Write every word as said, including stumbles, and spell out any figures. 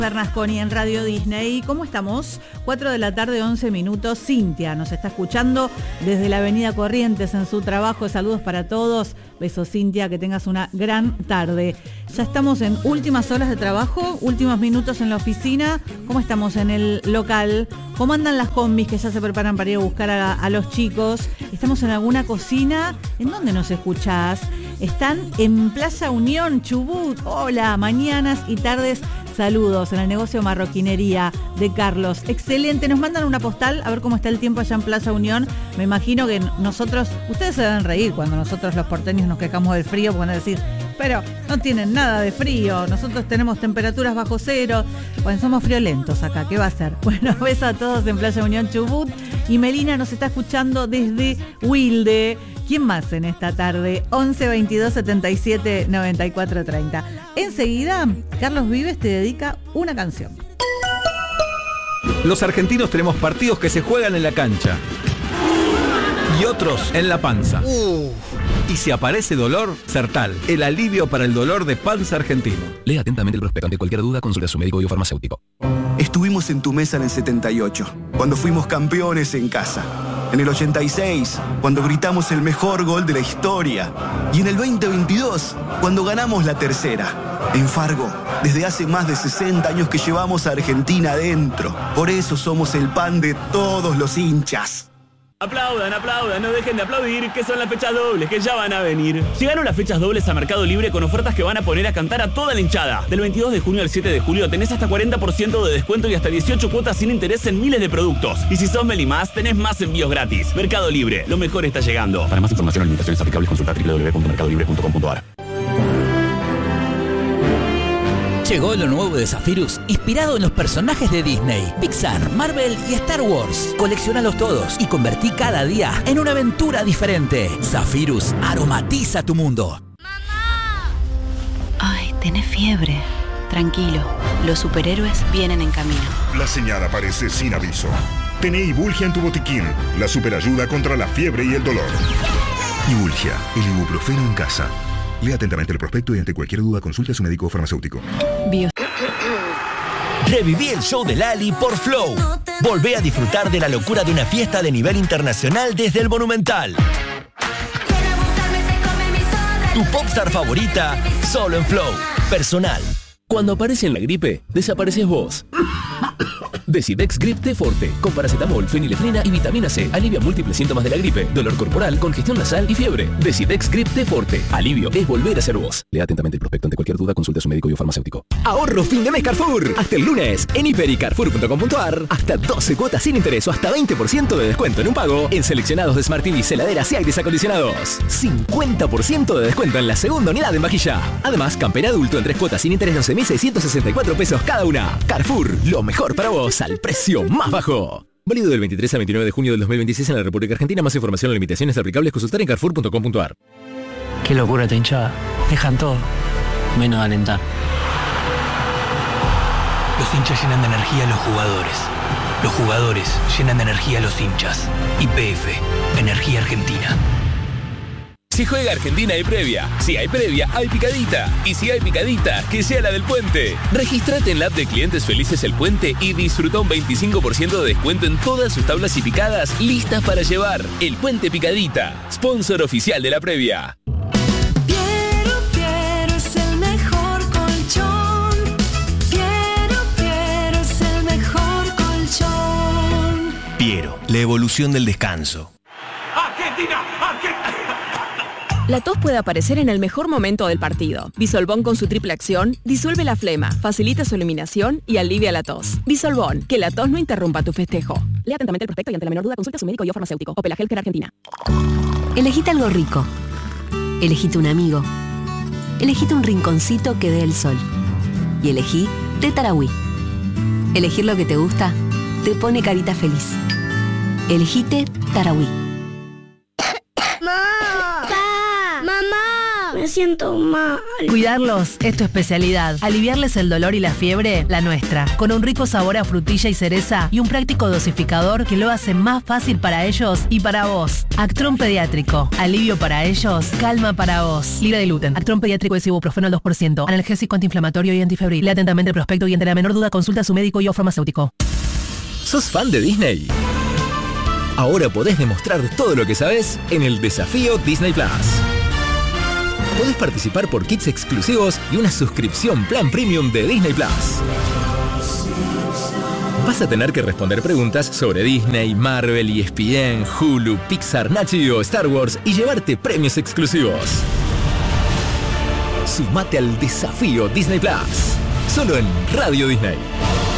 Bernasconi en Radio Disney. ¿Cómo estamos? cuatro de la tarde, once minutos. Cintia nos está escuchando desde la Avenida Corrientes en su trabajo. Saludos para todos. Besos, Cintia, que tengas una gran tarde. Ya estamos en últimas horas de trabajo, últimos minutos en la oficina. ¿Cómo estamos en el local? ¿Cómo andan las combis que ya se preparan para ir a buscar a, a los chicos? ¿Estamos en alguna cocina? ¿En dónde nos escuchás? Están en Plaza Unión, Chubut. Hola, mañanas y tardes. Saludos en el negocio marroquinería de Carlos. Excelente, nos mandan una postal a ver cómo está el tiempo allá en Plaza Unión. Me imagino que nosotros, ustedes se deben reír cuando nosotros los porteños nos quejamos del frío, porque van a decir, pero no tienen nada de frío, nosotros tenemos temperaturas bajo cero. Bueno, somos friolentos acá, ¿qué va a ser? Bueno, besos a todos en Plaza Unión, Chubut. Y Melina nos está escuchando desde Wilde. ¿Quién más en esta tarde? once veintidós setenta y siete noventa y cuatro treinta. Enseguida, Carlos Vives te dedica una canción. Los argentinos tenemos partidos que se juegan en la cancha y otros en la panza. Uh. Y si aparece dolor, Sertal, el alivio para el dolor de panza argentino. Lea atentamente el prospecto. Ante cualquier duda, consulte a su médico biofarmacéutico. Estuvimos en tu mesa en el setenta y ocho, cuando fuimos campeones en casa. En el ochenta y seis, cuando gritamos el mejor gol de la historia. Y en el veinte veintidós, cuando ganamos la tercera. En Fargo, desde hace más de sesenta años que llevamos a Argentina adentro. Por eso somos el pan de todos los hinchas. Aplaudan, aplaudan, no dejen de aplaudir, que son las fechas dobles, que ya van a venir. Llegaron las fechas dobles a Mercado Libre con ofertas que van a poner a cantar a toda la hinchada. Del veintidós de junio al siete de julio tenés hasta cuarenta por ciento de descuento y hasta dieciocho cuotas sin interés en miles de productos. Y si sos Meli Más, tenés más envíos gratis. Mercado Libre, lo mejor está llegando. Para más información o limitaciones aplicables, consulta doble u doble u doble u punto mercado libre punto com punto a r. Llegó lo nuevo de Zephyrus, inspirado en los personajes de Disney, Pixar, Marvel y Star Wars. Colecciónalos todos y convertí cada día en una aventura diferente. Zephyrus aromatiza tu mundo. ¡Mamá! Ay, tenés fiebre. Tranquilo, los superhéroes vienen en camino. La señal aparece sin aviso. Tené Ibulgia en tu botiquín, la superayuda contra la fiebre y el dolor. Ibulgia, el ibuprofeno en casa. Lea atentamente el prospecto y ante cualquier duda consulte a su médico farmacéutico. Bio. Reviví el show de Lali por Flow. Volvé a disfrutar de la locura de una fiesta de nivel internacional desde el Monumental. Tu popstar favorita, solo en Flow. Personal. Cuando aparece en la gripe, desapareces vos. Decidex Grip T Forte, con paracetamol, fenilefrina y vitamina C. Alivia múltiples síntomas de la gripe, dolor corporal, congestión nasal y fiebre. Decidex Grip T Forte. Alivio es volver a ser vos. Lea atentamente el prospecto. Ante cualquier duda, consulte a su médico biofarmacéutico. Ahorro fin de mes Carrefour. Hasta el lunes, en hiper y carrefour punto com punto a r, hasta doce cuotas sin interés o hasta veinte por ciento de descuento en un pago en seleccionados de Smart T V, heladeras y aires acondicionados. cincuenta por ciento de descuento en la segunda unidad en vajilla. Además, campera adulto en tres cuotas sin interés de once mil seiscientos sesenta y cuatro pesos cada una. Carrefour, lo mejor para vos al precio más bajo. Válido del veintitrés al veintinueve de junio del dos mil veintiséis en la República Argentina. Más información o limitaciones aplicables consultar en carrefour punto com punto a r. Qué locura esta hinchada. Dejan todo, menos de alentar. Los hinchas llenan de energía a los jugadores. Los jugadores llenan de energía a los hinchas. Y P F, Energía Argentina. Si juega Argentina hay previa, si hay previa hay picadita, y si hay picadita, que sea la del Puente. Regístrate en la app de Clientes Felices El Puente y disfruta un veinticinco por ciento de descuento en todas sus tablas y picadas listas para llevar. El Puente Picadita, sponsor oficial de la previa. Piero, Piero es el mejor colchón. Piero, Piero es el mejor colchón. Piero, la evolución del descanso. ¡Argentina! ¡Argentina! La tos puede aparecer en el mejor momento del partido. Bisolbón con su triple acción disuelve la flema, facilita su eliminación y alivia la tos. Bisolbón, que la tos no interrumpa tu festejo. Lea atentamente el prospecto y ante la menor duda consulta a su médico biofarmacéutico. Opel Healthcare Argentina. Elegite algo rico. Elegite un amigo. Elegite un rinconcito que dé el sol. Y elegí Té Tarahui. Elegir lo que te gusta te pone carita feliz. Elegite Tarahui. me siento mal. Cuidarlos es tu especialidad. Aliviarles el dolor y la fiebre, la nuestra. Con un rico sabor a frutilla y cereza y un práctico dosificador que lo hace más fácil para ellos y para vos. Actron Pediátrico. Alivio para ellos, calma para vos. Libre de gluten. Actron Pediátrico es ibuprofeno al dos por ciento. Analgésico, antiinflamatorio y antifebril. Lea atentamente el prospecto y ante la menor duda consulta a su médico y o farmacéutico. ¿Sos fan de Disney? Ahora podés demostrar todo lo que sabes en el desafío Disney Plus. Podés participar por kits exclusivos y una suscripción plan premium de Disney Plus. Vas a tener que responder preguntas sobre Disney, Marvel, E S P N, Hulu, Pixar, Nat Geo, Star Wars y llevarte premios exclusivos. Sumate al desafío Disney Plus. Solo en Radio Disney.